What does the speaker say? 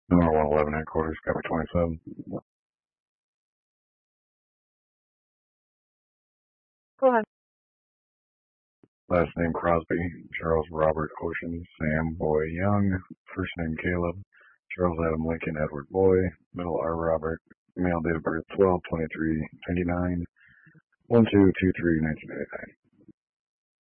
Number 111 headquarters, copy 27. Go ahead. Last name Crosby, Charles Robert Ocean, Sam Boy Young, first name Caleb, Charles Adam Lincoln Edward Boy, middle R Robert, male date of birth 12/23/99, 12/23/1999.